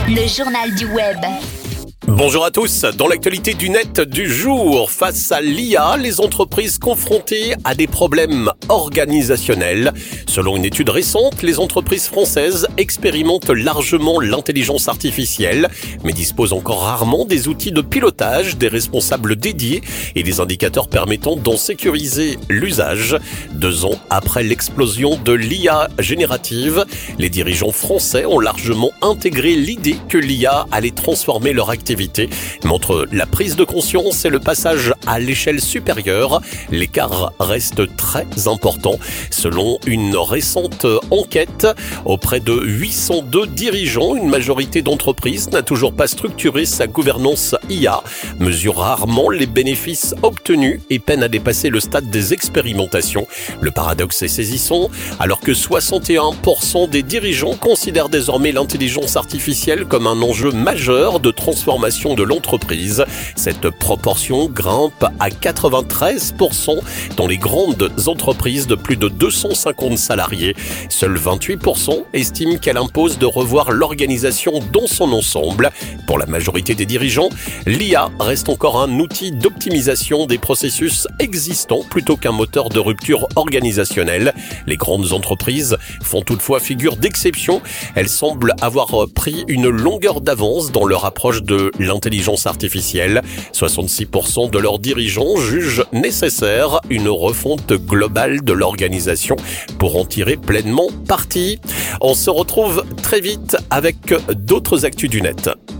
Le journal du web. Bonjour à tous. Dans l'actualité du net du jour, face à l'IA, les entreprises confrontées à des problèmes organisationnels. Selon une étude récente, les entreprises françaises expérimentent largement l'intelligence artificielle, mais disposent encore rarement des outils de pilotage, des responsables dédiés et des indicateurs permettant d'en sécuriser l'usage. 2 ans après l'explosion de l'IA générative, les dirigeants français ont largement intégré l'idée que l'IA allait transformer leur activité. Mais entre la prise de conscience et le passage à l'échelle supérieure, l'écart reste très important. Selon une récente enquête, auprès de 802 dirigeants, une majorité d'entreprises n'a toujours pas structuré sa gouvernance IA, mesure rarement les bénéfices obtenus et peine à dépasser le stade des expérimentations. Le paradoxe est saisissant, alors que 61% des dirigeants considèrent désormais l'intelligence artificielle comme un enjeu majeur de transformation de l'entreprise. Cette proportion grimpe à 93% dans les grandes entreprises de plus de 250 salariés. Seuls 28% estiment qu'elle impose de revoir l'organisation dans son ensemble. Pour la majorité des dirigeants, l'IA reste encore un outil d'optimisation des processus existants plutôt qu'un moteur de rupture organisationnelle. Les grandes entreprises font toutefois figure d'exception. Elles semblent avoir pris une longueur d'avance dans leur approche de l'intelligence artificielle. 66% de leurs dirigeants jugent nécessaire une refonte globale de l'organisation pour en tirer pleinement parti. On se retrouve très vite avec d'autres actus du net.